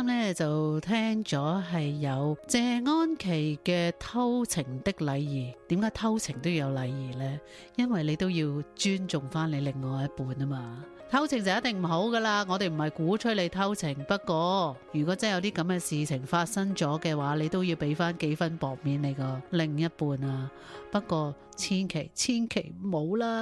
啱呢就聽咗係有謝安琪嘅偷情的禮儀。點解偷情都要有禮儀呢？因為你都要尊重翻你另外一半啊嘛。偷情就一定唔好噶啦，我哋唔係鼓吹你偷情，不過如果真係有啲咁嘅事情發生咗嘅話，你都要俾翻幾分薄面你個另一半啊。不過千祈唔好啦。